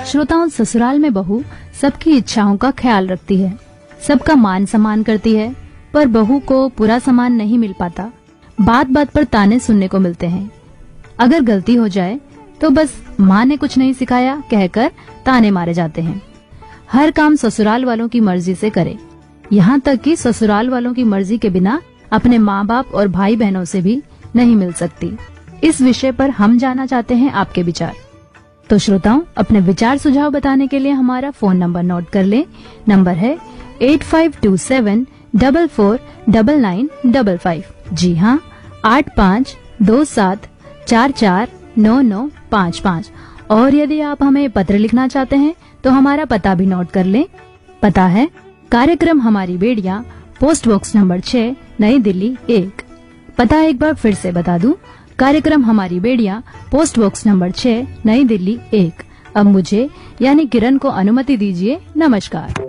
श्रोताओं, ससुराल में बहू सबकी इच्छाओं का ख्याल रखती है, सबका मान सम्मान करती है, पर बहू को पूरा सम्मान नहीं मिल पाता। बात बात पर ताने सुनने को मिलते हैं। अगर गलती हो जाए तो बस माँ ने कुछ नहीं सिखाया कहकर ताने मारे जाते हैं। हर काम ससुराल वालों की मर्जी से करे, यहाँ तक कि ससुराल वालों की मर्जी के बिना अपने माँ बाप और भाई बहनों से भी नहीं मिल सकती। इस विषय पर हम जानना चाहते हैं आपके विचार। तो श्रोताओं, अपने विचार सुझाव बताने के लिए हमारा फोन नंबर नोट कर लें। नंबर है 8527449955। जी हाँ, 8527449955। और यदि आप हमें पत्र लिखना चाहते हैं तो हमारा पता भी नोट कर लें। पता है कार्यक्रम हमारी बेड़ियाँ, पोस्ट बॉक्स नंबर 6, नई दिल्ली 1। पता एक बार फिर से बता दूं, कार्यक्रम हमारी बेड़ियाँ, पोस्ट बॉक्स नंबर 6, नई दिल्ली 1। अब मुझे यानी किरण को अनुमति दीजिए। नमस्कार।